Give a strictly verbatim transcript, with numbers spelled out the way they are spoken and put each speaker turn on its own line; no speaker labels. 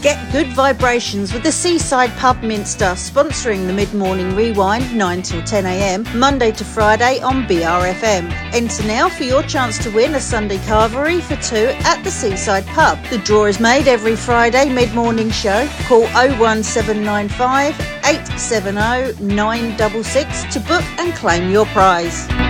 Get good vibrations with the Seaside Pub Minster, sponsoring the Mid-Morning Rewind, nine till ten a m, Monday to Friday on B R F M. Enter now for your chance to win a Sunday carvery for two at the Seaside Pub. The draw is made every Friday mid-morning show. Call oh one seven nine five, eight seven oh, nine six six to book and claim your prize.